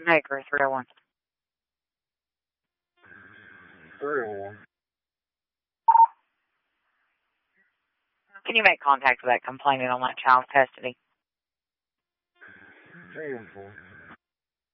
Maker 301. 301. Can you make contact with that complainant on that child custody? 314.